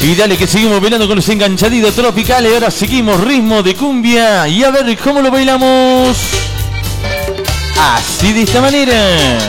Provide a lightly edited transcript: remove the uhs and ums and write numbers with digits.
Y dale que seguimos bailando con los enganchaditos tropicales. Ahora seguimos ritmo de cumbia. Y a ver cómo lo bailamos. Así de esta manera.